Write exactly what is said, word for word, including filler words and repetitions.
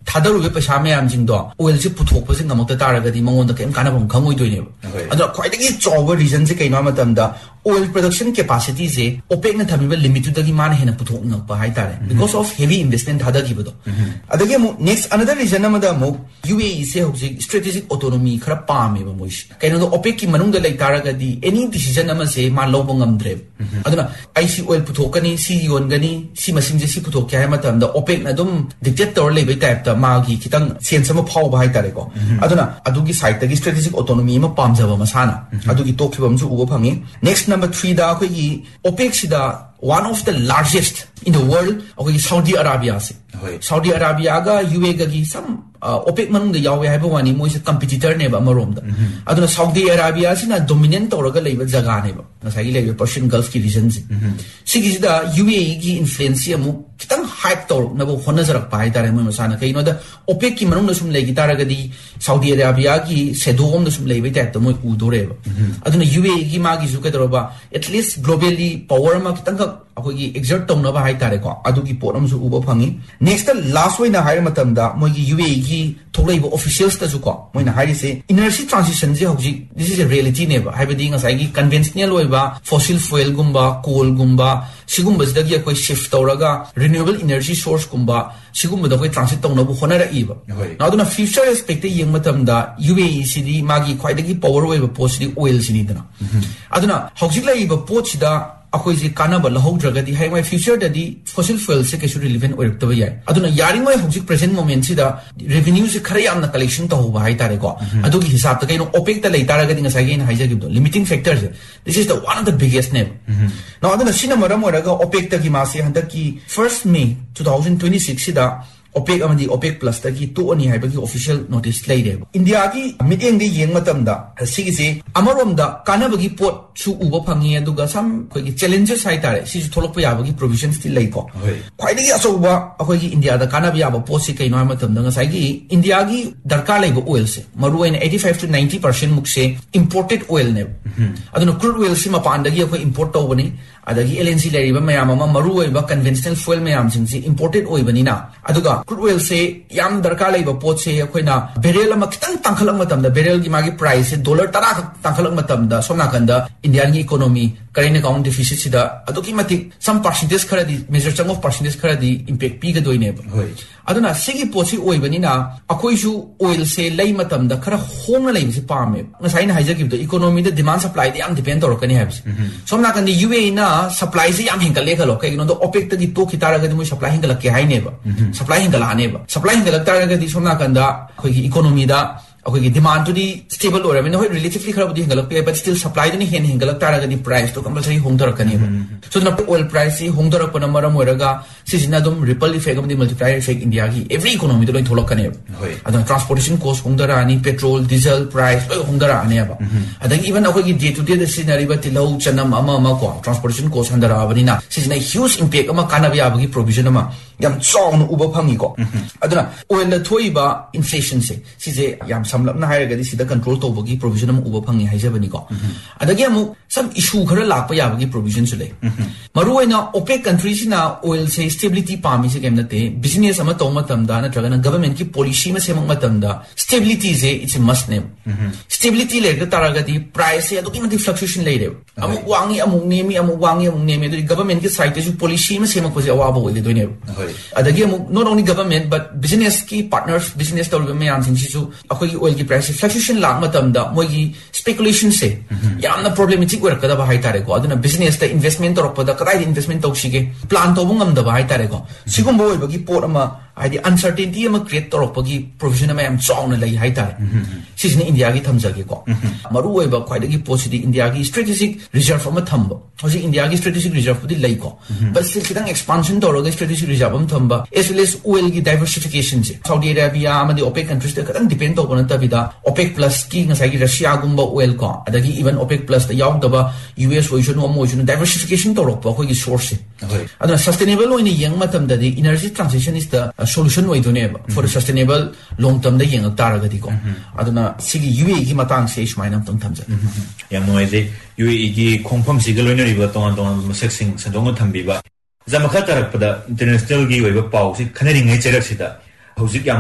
थादरुबे पैसा मयाम जिंगदो ओइल से पुथोकपसे ngमक्ता तारगदी मंगोंदा केम कानाबम खंगोइ दोइनेब अदो ख्वाइदगी चौबा रीजन से कैमा मतमदा oil production capacity se OPEC na thamiba limit to dagi man hena puthok ngakpa hai tare because of heavy investment thada gibodo adagi mu next another reason amada mu U A E se hoji strategic autonomy khara pame ba moish kaino do OPEC ki manung da lai taragadi any decision ama se ma lobo ngamdre aduna I C oil puthokani si yongani si masing je si puthok kya hai matam da OPEC na dum dictate tor lei bai type ta ma gi kitang sen sama phau ba hai tare ko aduna adugi side tagi strategic autonomy ma pamjaba masana adugi tokhibam ju ubo phangi next number three da koi OPEC sida one of the largest in the world okay Saudi Arabia se Saudi Arabia ga U A E ga gi some uh, OPEC manung da yawe haiba wani moi se competitor ne ba marom da aduna Saudi Arabia sina dominant toraga leiba jaga ne ba nasai gi leiba Persian Gulf ki region se sigi sida U A E gi influence amu kitang hype tor na bo hona jarak pai tare moi masana kai no da OPEC ki manung na sum legi taraga di Saudi Arabia gi sedom na sum leiba ta to moi u dore ba aduna U A E gi ma gi ju ka doroba at least globally power ma kitang akogi exert tongna ba hai tare ko adugi poram su ubo phangi next last way na hire matam da mogi U A E gi tholaibo officials ta ju ko moina hire se energy transition je hoji this is a reality ne ba haibadi ngasai gi conventional way ba fossil fuel gumba coal gumba sigumba sidagi akoi shift tawraga renewable energy source gumba sigumba da koi transit tongna bu honara iba na aduna future aspect yeng matam da U A E city magi khwaidagi power way ba post di oil sini dana aduna hoji lai ba post da akhoi ji kanaba lahodragadi hai my future dadi fossil fuel se kesu relevant oiktaba yai aduna yaring mai hojik present moment sida revenue se khare amna collection to hoba hai tare ko adugi hisab ta kaino OPEC ta lai taragadi ngasai gain haija gibdo limiting factors this is the one of the biggest name now aduna sina maram oraga OPEC ta gi mase handaki first May twenty twenty-six sida OPEC amadi OPEC plus ta gi to ani haibagi official notice lai de India gi meeting de yeng matam da sigi se amarom da kanabagi pot su uba phangi aduga sam khoi gi challenges hai tare si tholok pa yabagi provisions ti lai ko khoi de aso ba khoi gi India da kanab yaba pot si kaino matam da ngasai gi India gi darkar lai go oil se maru in eighty-five to ninety percent muk se imported oil ne aduna crude oil si mapan da gi khoi import to bani adagi L N G lai ba mayam ama maru oi ba conventional fuel mayam sing si imported oil bani na aduga crude oil se yam darkar lai ba pot se khoi na barrel ma kitang tangkhalang matam da barrel gi magi price se dollar tara tangkhalang matam da somna kanda Indian economy current account deficit sida aduki mati some percentage khara di major chunk of percentage khara di impact pi ga doine ba aduna sigi pochi oi bani na akoi su oil se lai matam da khara hongna lai se pame ngasai na haija gi economy da demand supply de am depend tor kani habs somna kanda U A E na supply se yam hengkal le khalo kai no do OPEC ta gi to khitara ga mo supply hengkal ke hai ne ba supply hengkal ane ba supply hengkal tara ga di somna kanda khoi gi economy da okay demand to the stable or I mean relatively khara budi henggalak pe but still supply to ni hen henggalak tara ga di price to compulsory hongdar kani so na oil price si hongdar pa na maram oraga sisina dum ripple effect of the multiplier effect India gi every economy to loi tholok kani adon transportation cost hongdara ani petrol diesel price hongdara ani aba adang even okay gi day to day the scenario ba tilau chanam ama ama ko transportation cost handara abani na sisina huge impact ama kana ba abagi provision ama yam chong uba phangi ko aduna oil la thoi ba inflation se sije yam samlapna hairagadi sida control tobagi provision am uba phangi haijabani ko adagi amu some issue khara lakpa yabagi provision su lei maruina OPEC countries na oil se stability pami se kemna te business ama toma tamda na tragana government ki policy ma semang matamda stability is a it's a must name stability le ga taragadi price se aduki mati fluctuation le re amu wangi amu nemi amu wangi amu nemi adu government ki side ju policy ma semang ko se awaba oi de ne adagi amu not only government but business ki partners business tawba me an sing sisu akoi oil ki price fluctuation la matamda moi gi speculation se yamna problematic work kada ba hai tare ko aduna business ta investment tor pada kadai investment tau sige plan to bungam da ba hai tare ko sigum boy bagi pot ama hadi uncertainty ama create tor pagi provision ama am chong na lai hai tare sisni India gi thamjage ko maru oi ba khwai dagi posidi India gi strategic reserve ama thamba hoji India gi strategic reserve di lai ko but still kitang expansion tor ga strategic reserve am thamba as well as oil gi diversification je Saudi Arabia ama di OPEC countries ta kadang depend to kon ta bida OPEC plus ki ngasai gi Russia gumba oil ko adagi even OPEC plus ta yaw da ba U S oisun o mo oisun diversification tor ko ko gi source aduna sustainable oin yang matam da di energy transition is the solution way to neba for the sustainable long term da yeng tara ga di ko aduna sigi U A E gi matang se ismaina tam tamja yang noi de U A E gi khongpham sigal loina riba tong tong masek sing sadong thambi ba zamakha tarak pada international gi weba pau si khanari ngai cherak sida hojik